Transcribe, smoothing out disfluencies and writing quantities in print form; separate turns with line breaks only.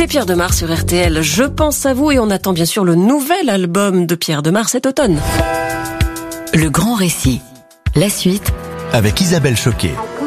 Pierre Demar sur RTL. Je pense à vous et on attend bien sûr le nouvel album de Pierre Demar cet automne.
Le grand récit. La suite
avec Isabelle Choquet.